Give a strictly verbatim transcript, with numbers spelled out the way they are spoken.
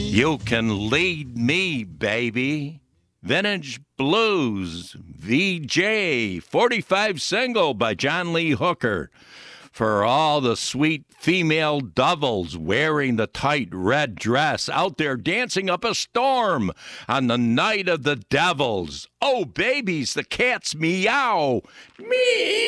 You can lead me, baby. Vintage Blues, V J, forty-five single by John Lee Hooker. For all the sweet female devils wearing the tight red dress out there dancing up a storm on the night of the devils. Oh, babies, the cats meow. Me.